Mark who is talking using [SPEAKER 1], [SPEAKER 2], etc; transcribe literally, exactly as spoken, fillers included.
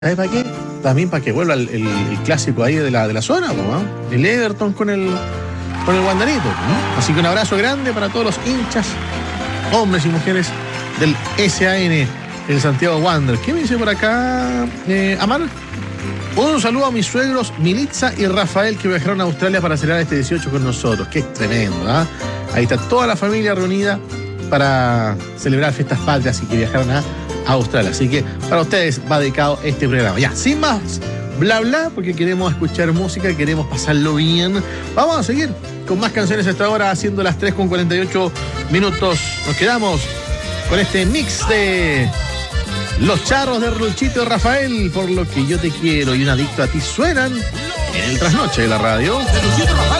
[SPEAKER 1] ¿Sabes para qué? También para que vuelva el, el, el clásico ahí de la, de la zona, ¿no? El Everton con el, con el Wanderito, ¿no? Así que un abrazo grande para todos los hinchas, hombres y mujeres del S A N, el Santiago Wander. ¿Qué me dice por acá, eh, Amar? Un saludo a mis suegros Militza y Rafael, que viajaron a Australia para celebrar este dieciocho con nosotros. Qué tremendo, ¿ah? ¿eh? Ahí está toda la familia reunida para celebrar fiestas patrias y que viajaron a Australia. Así que para ustedes va dedicado este programa. Ya, sin más bla bla, porque queremos escuchar música, queremos pasarlo bien. Vamos a seguir con más canciones hasta ahora, haciendo las tres con cuarenta y ocho minutos. Nos quedamos con este mix de Los Charros de Luchito y Rafael, Por lo que yo te quiero y Un adicto a ti suenan en el trasnoche de la radio.